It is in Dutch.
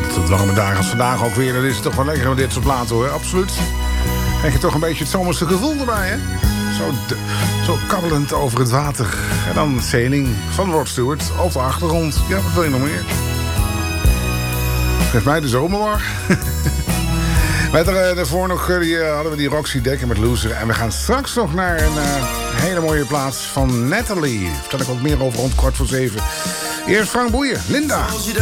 Tot warme dagen als vandaag ook weer. Dan is het toch wel lekker met dit soort platen, hoor. Absoluut. Krijg je toch een beetje het zomerse gevoel erbij, hè? Zo kabbelend over het water. En dan Sailing van Rod Stewart op de achtergrond. Ja, wat wil je nog meer? Geef mij de zomerwar. Daarvoor nog hadden we die Roxy Dekker met Loser. En we gaan straks nog naar een hele mooie plaats van Natalie. Daar vertel ik ook meer over rond 6:15. Eerst Frank Boeien, Linda.